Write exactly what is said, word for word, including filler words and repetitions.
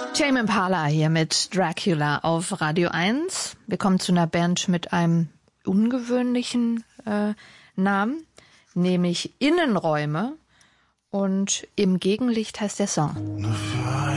Tame Impala hier mit Dracula auf Radio eins. Wir kommen zu einer Band mit einem ungewöhnlichen äh, Namen, nämlich Innenräume. Und Im Gegenlicht heißt der Song.